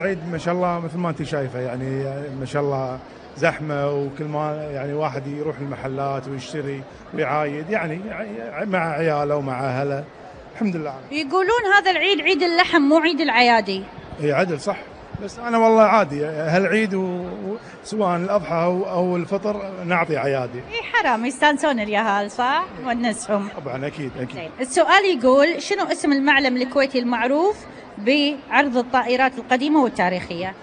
عيد ما شاء الله مثل ما انت شايفه، يعني ما شاء الله زحمه، وكل ما يعني واحد يروح المحلات ويشتري ويعايد، يعني مع عياله ومع اهله. الحمد لله. يقولون هذا العيد عيد اللحم مو عيد العيادي. هي عدل صح، بس انا والله عادي هالعيد سواء الاضحى او الفطر نعطي عيادي. اي حرام يستانسون اليهال صح؟ ونسهم. طبعا اكيد اكيد. زين، السؤال يقول شنو اسم المعلم الكويتي المعروف بعرض الطائرات القديمة والتاريخية؟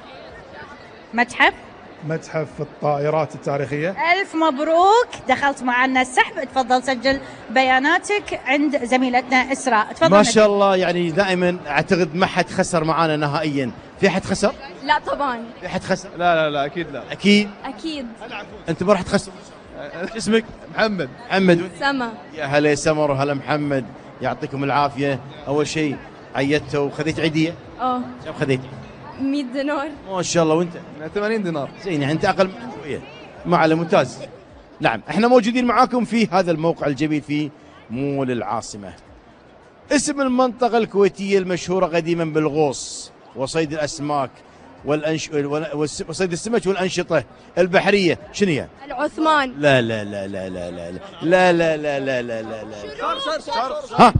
متحف الطائرات التاريخيه. ألف مبروك، دخلت معنا السحب. تفضل سجل بياناتك عند زميلتنا إسراء. تفضل. ما شاء الله، يعني دائما اعتقد ما حد خسر معانا نهائيا. في حد خسر؟ لا طبعا. في حد خسر؟ لا اكيد لا. اكيد. انت ما راح تخسر. شو اسمك؟ محمد. سما. يا هلا سمر وهلا محمد، يعطيكم العافيه. اول شيء عيدته وخذيت عيديه؟ كم خذيت؟ 100 دينار. ما شاء الله. وانت؟ 80 دينار. زين، يعني انت اقل من شويه. معلم ممتاز. نعم، احنا موجودين معاكم في هذا الموقع الجميل في مول العاصمه. اسم المنطقه الكويتيه المشهوره قديما بالغوص وصيد الاسماك وصيد السمك والانشطه البحريه شنو هي؟ العثمان. لا لا لا لا لا لا لا لا لا لا لا لا لا. ها؟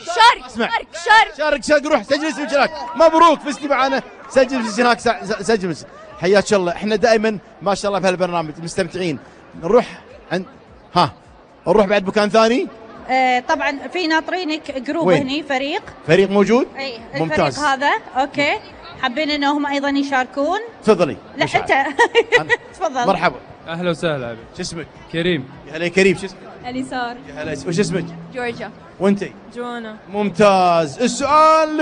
شارك روح سجل اسمك هناك. مبروك فزتي معنا. سجل اسمك هناك. سجل. حياك الله. احنا دائما ما شاء الله في هالبرنامج مستمتعين. نروح عند نروح بعد مكان ثاني. طبعا في ناطرينك جروب وين؟ هني فريق موجود؟ اي ممتاز. الفريق هذا اوكي، حابين انهم ايضا يشاركون. تفضلي. لا انت تفضل. مرحبا. اهلا وسهلا عبد. شو اسمك؟ كريم. يا هلا كريم. شو اسمك؟ اليسار. يا هلا. وش اسمك؟ جورجيا. وانت؟ جوانا. ممتاز. السؤال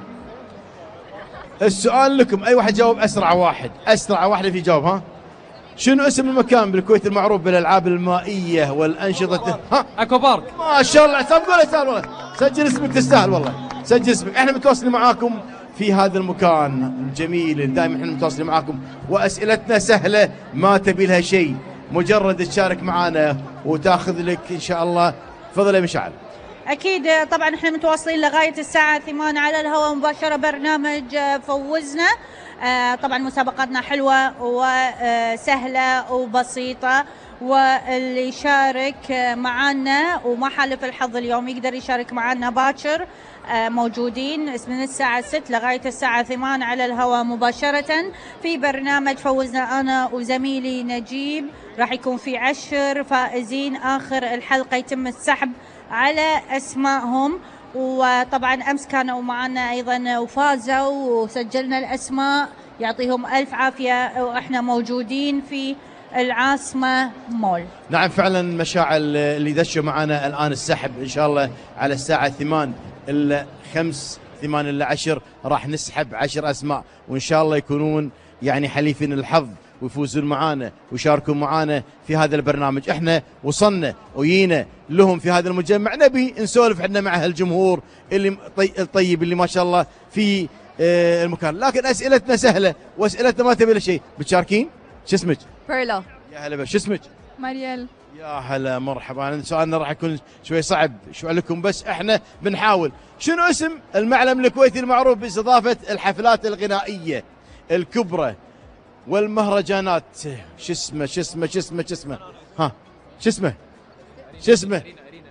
لكم. اي واحد جاوب اسرع واحد اللي يجاوب. ها؟ شنو اسم المكان بالكويت المعروف بالالعاب المائيه والانشطه؟ اكوا بارك. ما شاء الله. تقول يسال والله. سجل اسمك، تستاهل والله. سجل اسمك. احنا متواصلين معاكم في هذا المكان الجميل اللي دائما احنا متواصلين معاكم، واسئلتنا سهله ما تبي لها شيء، مجرد تشارك معنا وتاخذ لك ان شاء الله. تفضل يا مشعل. اكيد طبعا احنا متواصلين لغايه الساعه 8 على الهواء مباشره، برنامج فوزنا. طبعا مسابقاتنا حلوه وسهله وبسيطه، واللي يشارك معنا وما حالف الحظ اليوم يقدر يشارك معنا باكر. موجودين من الساعة 6 لغاية الساعة 8 على الهواء مباشرة في برنامج فوزنا أنا وزميلي نجيب. راح يكون في 10 فائزين، آخر الحلقة يتم السحب على أسمائهم. وطبعا أمس كانوا معنا أيضا وفازوا وسجلنا الأسماء، يعطيهم ألف عافية. وإحنا موجودين في العاصمة مول. نعم فعلا مشاعل اللي دشوا معنا الآن السحب إن شاء الله على الساعة 8 إلا 5 8 إلا 10 راح نسحب 10 أسماء، وإن شاء الله يكونون يعني حليفين الحظ ويفوزون معانا ويشاركون معانا في هذا البرنامج. احنا وصلنا ويينا لهم في هذا المجمع، نبي نسولف عندنا مع هالجمهور اللي الطيب اللي ما شاء الله في المكان، لكن أسئلتنا سهلة وأسئلتنا ما تبي لها شيء. بتشاركين؟ شو اسمك؟ بيرلا. يا هلا. شو اسمك؟ مريال. يا هلا مرحبا. سؤالنا راح يكون شوي صعب شو عليكم، بس احنا بنحاول. شنو اسم المعلم الكويتي المعروف باستضافة الحفلات الغنائية الكبرى والمهرجانات؟ شو اسمه؟ ها شو اسمه؟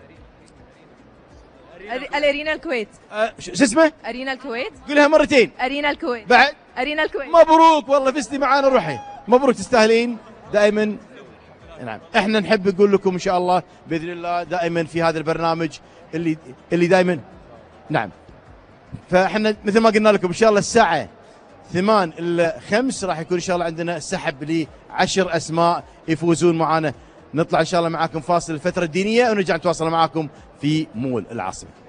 الارينا الكويت. شو اسمه؟ ارينا الكويت. قولها مرتين. ارينا الكويت. بعد. ارينا الكويت. مبروك والله فزتي معانا. روحي مبروك، تستاهلين دائما. نعم احنا نحب نقول لكم ان شاء الله باذن الله دائما في هذا البرنامج اللي دائما. نعم فاحنا مثل ما قلنا لكم ان شاء الله الساعه 8 إلا 5 راح يكون ان شاء الله عندنا سحب ل10 اسماء يفوزون معنا. نطلع ان شاء الله معاكم فاصل الفتره الدينيه ونرجع نتواصل معاكم في مول العاصمه.